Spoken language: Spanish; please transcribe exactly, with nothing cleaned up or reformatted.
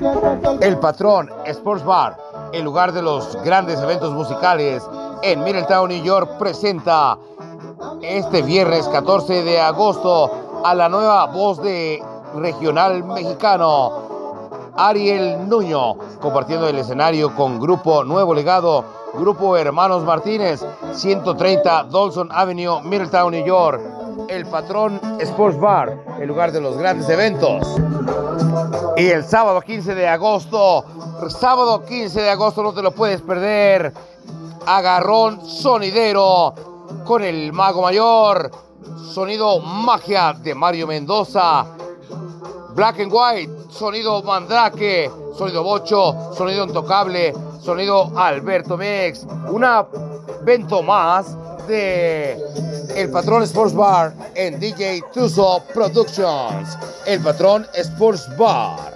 El Patrón Sports Bar, el lugar de los grandes eventos musicales en Middletown, New York, presenta este viernes catorce de agosto a la nueva voz de regional mexicano, Ariel Nuño, compartiendo el escenario con Grupo Nuevo Legado, Grupo Hermanos Martínez, ciento treinta Dawson Avenue, Middletown, New York. El Patrón Sports Bar, el lugar de los grandes eventos. Y el sábado quince de agosto, sábado quince de agosto, no te lo puedes perder, agarrón sonidero con el Mago Mayor, sonido Magia de Mario Mendoza, Black and White, sonido Mandrake, sonido Bocho, sonido Intocable, sonido Alberto Mex. Un evento más de El Patrón Sports Bar en D J Tuzo Productions. El Patrón Sports Bar.